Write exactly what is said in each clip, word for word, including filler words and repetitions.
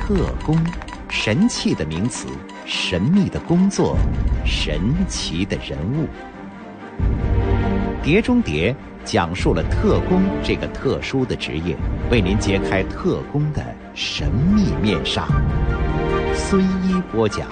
特工，神气的名词，神秘的工作，神奇的人物。碟中谍讲述了特工这个特殊的职业，为您揭开特工的神秘面纱。孙一播讲。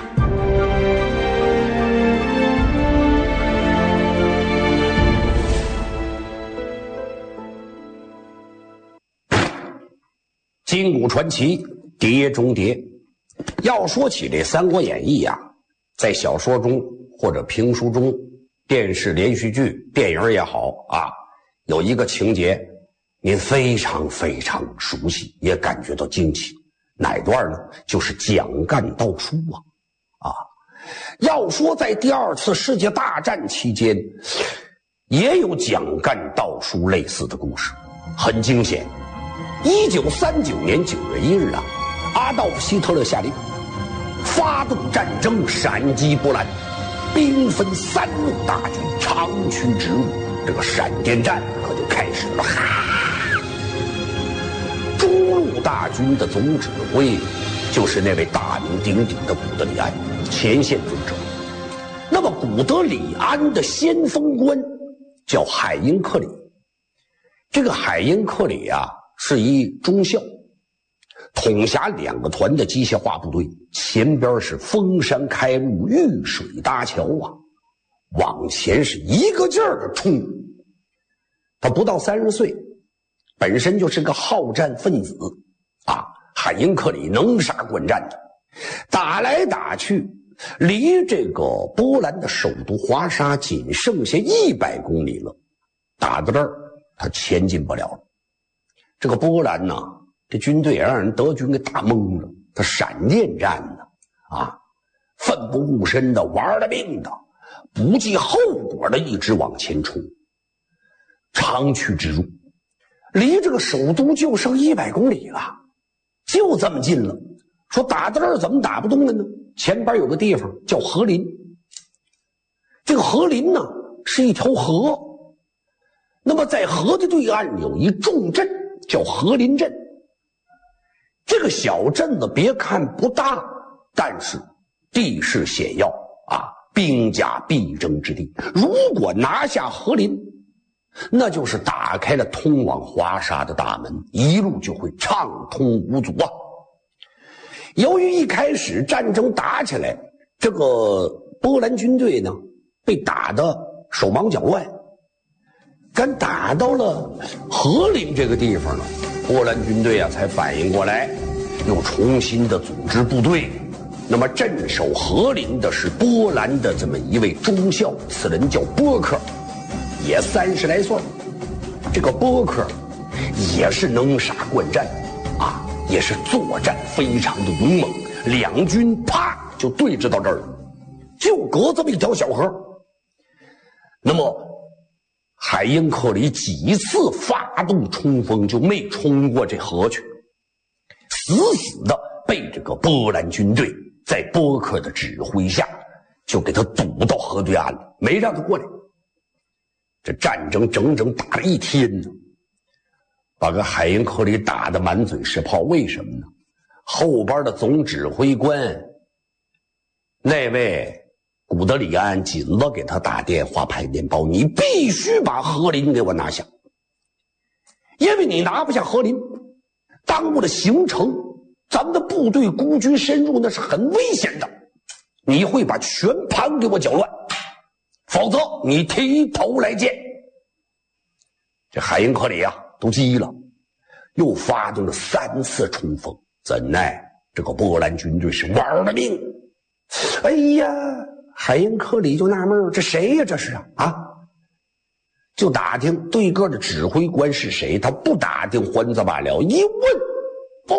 金谷传奇，碟中谍。要说起这《三国演义》啊，在小说中或者评书中、电视连续剧、电影也好啊，有一个情节您非常非常熟悉，也感觉到惊奇。哪段呢？就是蒋干盗书啊！啊，要说在第二次世界大战期间，也有蒋干盗书类似的故事，很惊险。一九三九年九月一日啊，阿道夫·希特勒下令发动战争，闪击波兰，兵分三路大军长驱直入，这个闪电战可就开始了。哈！中路大军的总指挥就是那位大名鼎鼎的古德里安，前线作者。那么古德里安的先锋官叫海因克里，这个海因克里啊是一中校，统辖两个团的机械化部队，前边是封山开路，遇水搭桥啊，往前是一个劲儿的冲。他不到三十岁，本身就是个好战分子啊。海因克里能杀惯战的，打来打去，离这个波兰的首都华沙仅剩下一百公里了，打到这儿他前进不了了。这个波兰呢，这军队也让人德军给打懵了，他闪电战呢，啊，奋不顾身的，玩了命的，不计后果的一直往前冲，长驱直入，离这个首都就剩一百公里了，就这么近了。说打到这儿怎么打不动了呢？前边有个地方叫河林，这个河林呢是一条河，那么在河的对岸有一重镇叫河林镇。这个小镇子别看不大，但是地势险要啊，兵家必争之地。如果拿下河林，那就是打开了通往华沙的大门，一路就会畅通无阻啊。由于一开始战争打起来，这个波兰军队呢被打得手忙脚乱，赶打到了河林这个地方了，波兰军队啊才反应过来，又重新的组织部队。那么镇守河林的是波兰的这么一位中校，此人叫波克，也三十来岁。这个波克也是能杀惯战啊，也是作战非常的勇猛。两军啪就对峙到这儿了，就隔这么一条小河。那么海因克里几次发动冲锋就没冲过这河去，死死的被这个波兰军队在波克的指挥下就给他堵到河对岸了，没让他过来。这战争整整打了一天呢，把个海因克里打得满嘴是泡。为什么呢？后边的总指挥官那位古德里安紧了给他打电话拍电报，你必须把河林给我拿下，因为你拿不下河林，耽误了行程，咱们的部队孤军深入那是很危险的，你会把全盘给我搅乱，否则你提头来见。这海因克里啊都急了，又发动了三次冲锋，怎奈这个波兰军队是玩了命。哎呀，海因克里就纳闷，这谁呀这是啊啊！就打听对个的指挥官是谁，他不打听还则罢了，一问，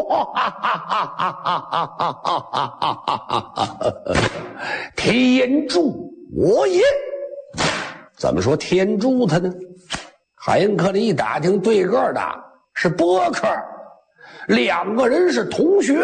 天助我也！怎么说天助他呢？海因克里一打听，对个的是波克，两个人是同学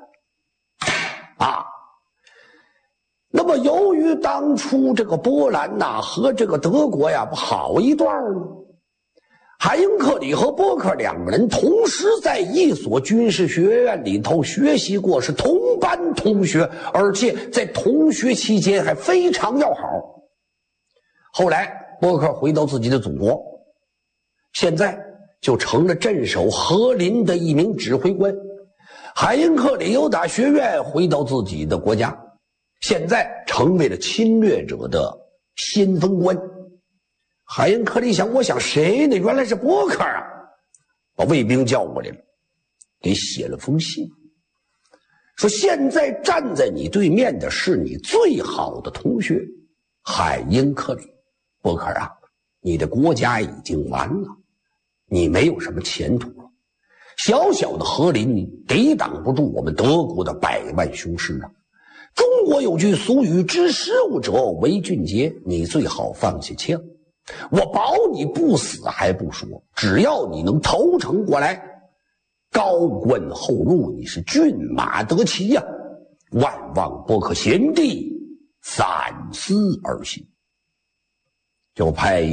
啊。那么由于当初这个波兰呐和这个德国呀不好一段吗？ 海因克里和波克两个人同时在一所军事学院里头学习过，是同班同学，而且在同学期间还非常要好。后来波克回到自己的祖国，现在就成了镇守和林的一名指挥官。海因克里又打学院回到自己的国家，现在成为了侵略者的先锋官。海因克里想，我想谁呢？原来是波克啊！把卫兵叫过来了，给写了封信，说现在站在你对面的是你最好的同学海因克里。波克啊，你的国家已经完了，你没有什么前途了。小小的和林抵挡不住我们德国的百万雄师啊！中国有句俗语，知十五者为俊杰，你最好放下枪。我保你不死还不说，只要你能投诚过来，高官厚禄，你是骏马得骑呀、啊！万望波克贤弟三思而行。就派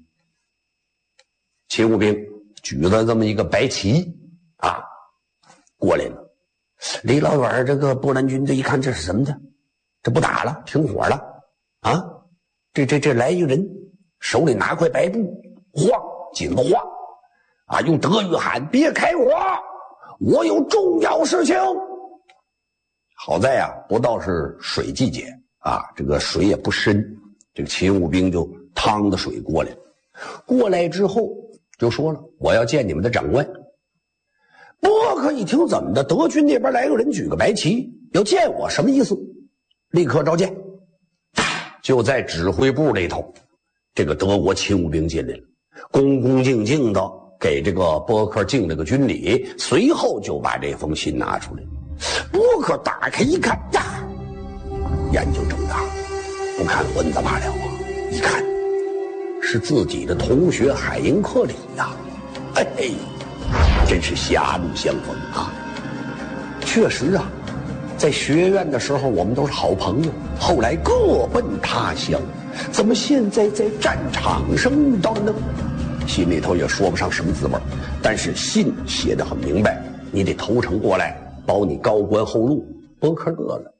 勤务兵举了这么一个白旗啊过来了。离老远这个波兰军队一看，这是什么的？这不打了，停火了啊！这这这来一个人，手里拿块白布，晃紧晃啊，用德语喊：“别开火，我有重要事情。”好在啊，不到是水季节啊，这个水也不深，这个勤务兵就趟着水过来了。过来之后就说了：“我要见你们的长官。”波克一听，怎么的？德军那边来个人举个白旗，要见我，什么意思？立刻召见。就在指挥部里头，这个德国勤务兵进来了，恭恭敬敬的给这个波克敬了个军礼，随后就把这封信拿出来。波克打开一看呀，眼睛睁大，不看蚊子罢了啊！一看是自己的同学海因克里呀、啊，哎嘿，真是狭路相逢啊！确实啊，在学院的时候我们都是好朋友，后来各奔他乡，怎么现在在战场上遇到了呢？心里头也说不上什么滋味，但是信写得很明白，你得投诚过来，保你高官厚禄。波克乐了，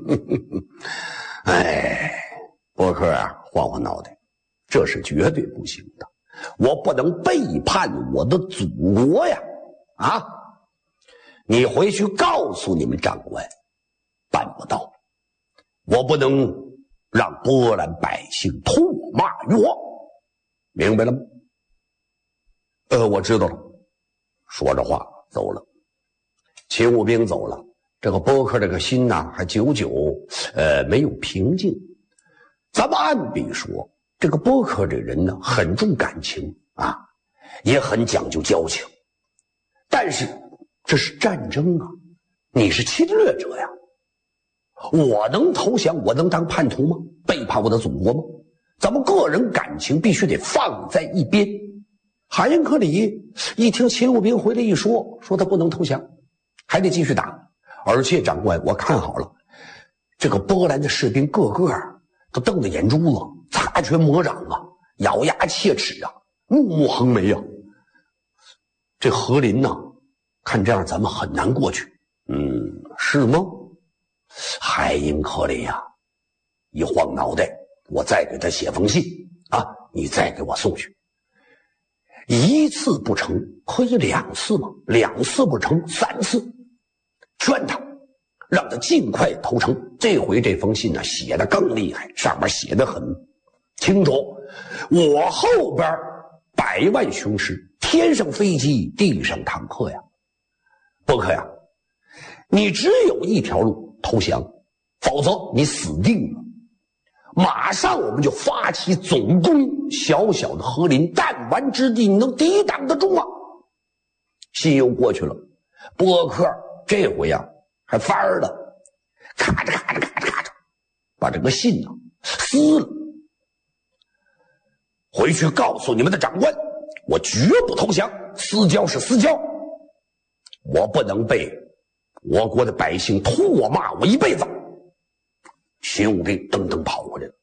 哎，波克啊，晃晃脑袋，这是绝对不行的，我不能背叛我的祖国呀！啊，你回去告诉你们长官，办不到，我不能让波兰百姓唾骂我，明白了吗？呃，我知道了。说着话走了，勤务兵走了，这个波克这个心呐、啊，还久久呃没有平静。咱们按比说，这个波克这人呢，很重感情啊，也很讲究交情。但是这是战争啊，你是侵略者呀，我能投降？我能当叛徒吗？背叛我的祖国吗？咱们个人感情必须得放在一边。海因克里一听勤务兵回来一说，说他不能投降，还得继续打。而且长官，我看好了，这个波兰的士兵个个都瞪着眼珠子，擦拳魔掌啊，咬牙切齿啊，怒目横眉啊。这和林呢、啊，看这样咱们很难过去。嗯，是吗？海因克里呀、啊，一晃脑袋，我再给他写封信啊，你再给我送去。一次不成，可以两次吗？两次不成，三次，劝他，让他尽快投诚。这回这封信呢，写的更厉害，上面写的很清楚。我后边百万雄师，天上飞机，地上坦克呀，波克呀，你只有一条路，投降，否则你死定了。马上我们就发起总攻，小小的和林，弹丸之地，你能抵挡得住吗？信又过去了，波克这回呀、啊、还翻儿了，咔嚓咔嚓咔嚓咔嚓，把这个信呢、啊、撕了，回去告诉你们的长官，我绝不投降，私交是私交，我不能被我国的百姓唾骂我一辈子。勤务兵噔噔跑过来了，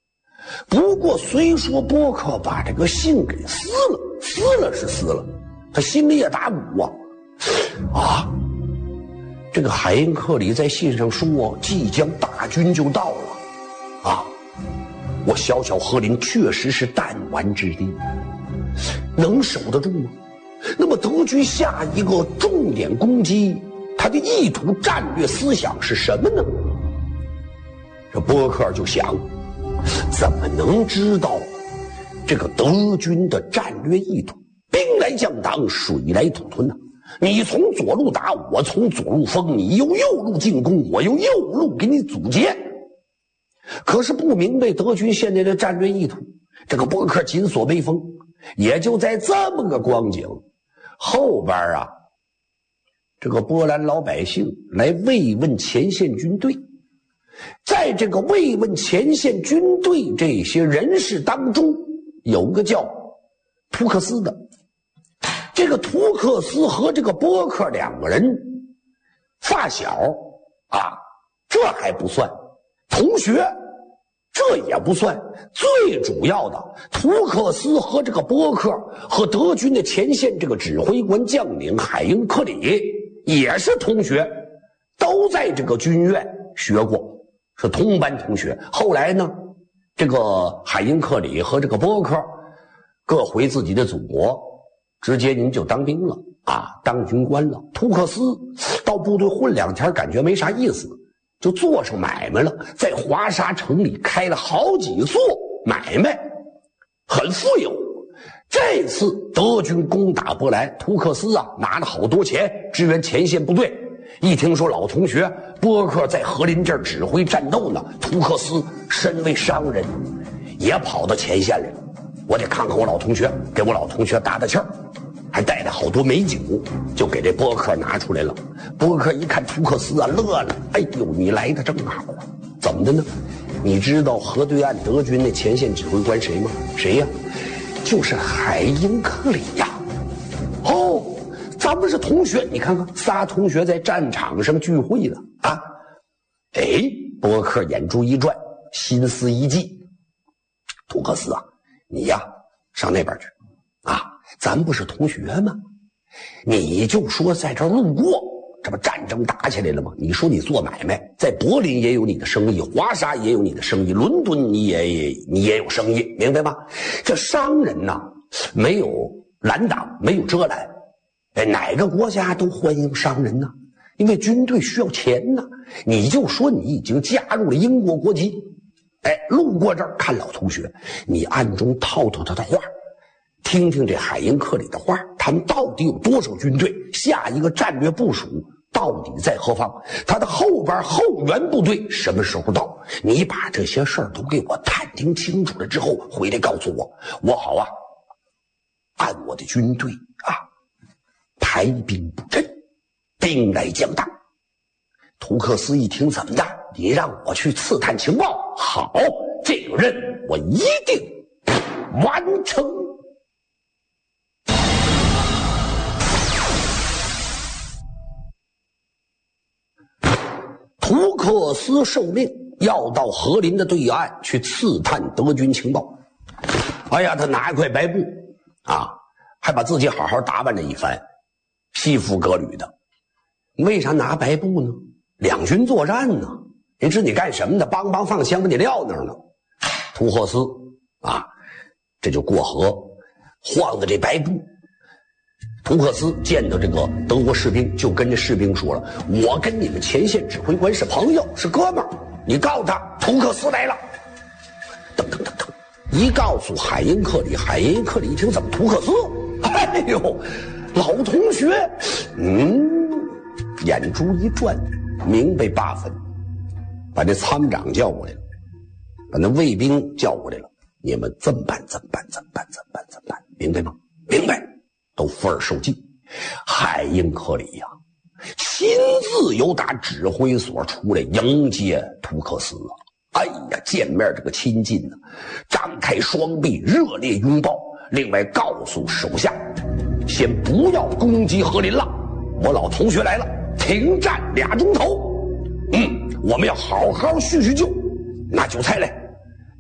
不过虽说波克把这个信给撕了，撕了是撕了，他心里也打鼓啊！啊，这个海因克里在信上说，即将大军就到了，啊，我小小和林确实是弹丸之地，能守得住吗？那么德军下一个重点攻击，他的意图、战略思想是什么呢？这波克就想，怎么能知道这个德军的战略意图？兵来将挡，水来土屯呢、啊？你从左路打，我从左路封，你又右路进攻，我又右路给你阻截。可是不明白德军现在的战略意图，这个波克紧锁眉峰。也就在这么个光景，后边啊，这个波兰老百姓来慰问前线军队。在这个慰问前线军队这些人士当中，有个叫图克斯的。这个图克斯和这个波克两个人发小啊，这还不算，同学这也不算，最主要的，图克斯和这个波克和德军的前线这个指挥官将领海因克里也是同学，都在这个军院学过，是同班同学。后来呢，这个海因克里和这个波克各回自己的祖国，直接您就当兵了啊，当军官了。图克斯到部队混两天，感觉没啥意思，就做上买卖了，在华沙城里开了好几座买卖，很富有。这次德军攻打波兰，图克斯啊拿了好多钱支援前线部队。一听说老同学波克在和林这儿指挥战斗呢，图克斯身为商人，也跑到前线来了。我得看看我老同学，给我老同学打打气儿，还带了好多美酒，就给这波克拿出来了。波克一看图克斯啊，乐了，哎呦，你来的正好啊！怎么的呢？你知道河对岸德军的前线指挥官谁吗？谁呀？就是海因克里呀！哦，咱们是同学，你看看，仨同学在战场上聚会了啊！哎，波克眼珠一转，心思一计，图克斯啊，你呀上那边去啊！咱不是同学吗？你就说在这儿路过，这不战争打起来了吗？你说你做买卖，在柏林也有你的生意，华沙也有你的生意，伦敦你也你也有生意，明白吗？这商人呐，没有拦挡，没有遮拦，哎，哪个国家都欢迎商人呐，因为军队需要钱呐。你就说你已经加入了英国国籍，哎，路过这儿看老同学，你暗中套套他的话。听听这海因克里的话，他们到底有多少军队？下一个战略部署到底在何方？他的后边后援部队什么时候到？你把这些事儿都给我探听清楚了之后，回来告诉我，我好啊，按我的军队啊排兵布阵，兵来将挡。图克斯一听，怎么的？你让我去刺探情报？好，这个任务我一定完成。图克斯受命要到和林的对岸去刺探德军情报。哎呀，他拿一块白布啊，还把自己好好打扮了一番，西服革履的。为啥拿白布呢？两军作战呢，人知你干什么的，梆梆放枪把你撂那儿呢。图克斯啊，这就过河，晃的这白布。图克斯见到这个德国士兵，就跟这士兵说了，我跟你们前线指挥官是朋友，是哥们儿，你告诉他图克斯来了。噔噔噔噔，一告诉海因克里，海因克里一听，怎么图克斯？哎呦，老同学，嗯，眼珠一转，明白八分，把这参谋长叫过来了，把那卫兵叫过来了，你们怎么办？怎么办？怎么办？怎么办？怎么办？明白吗？明白。都附耳受敬。海因克里呀、啊，亲自由打指挥所出来迎接图克斯啊！哎呀，见面这个亲近呢、啊，张开双臂，热烈拥抱。另外告诉手下，先不要攻击和林了，我老同学来了，停战俩钟头。嗯，我们要好好叙叙旧，拿酒菜来。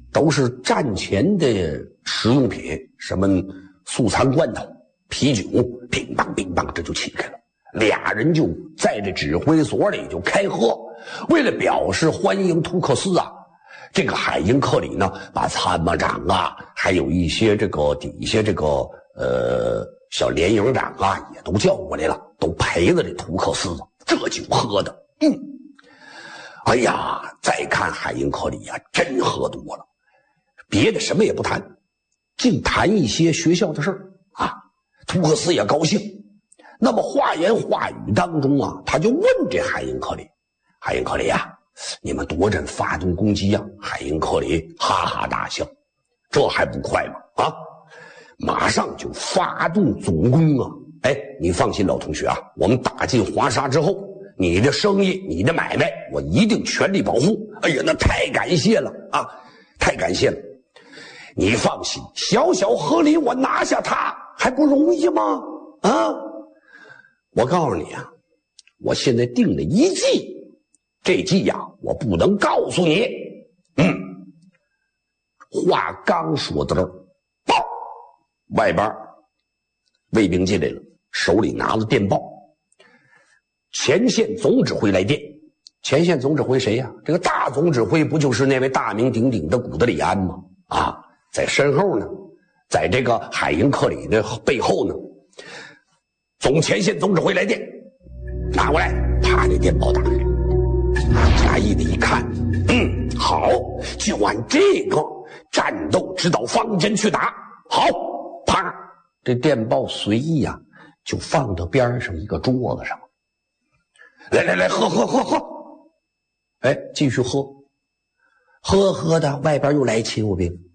都是战前的食用品，什么速餐罐头、啤酒，乒乓乒乓，这就起来了。俩人就在这指挥所里就开喝，为了表示欢迎图克斯啊，这个海因克里呢，把参谋长啊，还有一些这个底下这个呃小连营长啊，也都叫过来了，都陪着这图克斯，这酒喝的，嗯，哎呀，再看海因克里呀、啊，真喝多了，别的什么也不谈，净谈一些学校的事儿啊。图克斯也高兴。那么话言话语当中啊，他就问这海因克里：“海因克里啊，你们多阵发动攻击啊？”海因克里哈哈大笑：“这还不快吗？啊，马上就发动总攻啊！哎，你放心，老同学啊，我们打进华沙之后，你的生意、你的买卖，我一定全力保护。哎呀，那太感谢了啊，太感谢了！你放心，小小河里我拿下它还不容易吗？啊！”我告诉你啊，我现在定了一计，这计呀、啊，我不能告诉你。嗯，话刚说到这儿，报，外边卫兵进来了，手里拿了电报。前线总指挥来电。前线总指挥谁呀、啊？这个大总指挥不就是那位大名鼎鼎的古德里安吗？啊，在身后呢，在这个海因克里的背后呢。总前线总指挥来电，拿过来，啪，这电报打开。贾谊的一看，嗯，好，就按这个战斗指导方针去打。好，啪，这电报随意啊，就放到边上一个桌子上。来来来，喝喝喝喝，哎，继续喝，喝喝的，外边又来勤务兵。